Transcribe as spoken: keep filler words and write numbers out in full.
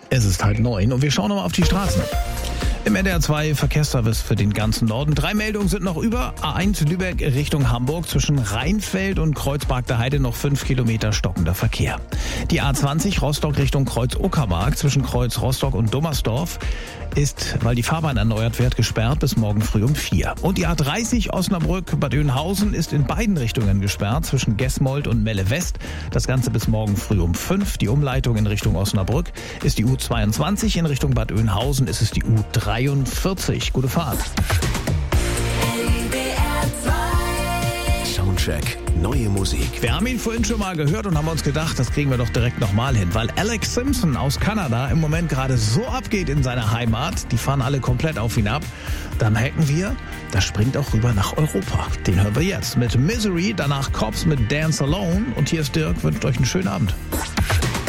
Es ist halb neun und wir schauen nochmal auf die Straßen. Im N D R zwei Verkehrsservice für den ganzen Norden. Drei Meldungen sind noch über. A eins Lübeck Richtung Hamburg zwischen Rheinfeld und Kreuzberg der Heide noch fünf Kilometer stockender Verkehr. Die A zwanzig Rostock Richtung Kreuz-Uckermark zwischen Kreuz Rostock und Dummersdorf ist, weil die Fahrbahn erneuert wird, gesperrt bis morgen früh um vier. Und die A dreißig Osnabrück-Bad Oeynhausen ist in beiden Richtungen gesperrt zwischen Gesmold und Melle West. Das Ganze bis morgen früh um fünf. Die Umleitung in Richtung Osnabrück ist die U zweiundzwanzig. In Richtung Bad Oeynhausen ist es die U dreiundvierzig. Gute Fahrt. Soundcheck. Neue Musik. Wir haben ihn vorhin schon mal gehört und haben uns gedacht, das kriegen wir doch direkt nochmal hin, weil Alex Simpson aus Kanada im Moment gerade so abgeht in seiner Heimat, die fahren alle komplett auf ihn ab, dann merken wir, das springt auch rüber nach Europa. Den hören wir jetzt mit Misery, danach Cops mit Dance Alone und hier ist Dirk, wünscht euch einen schönen Abend.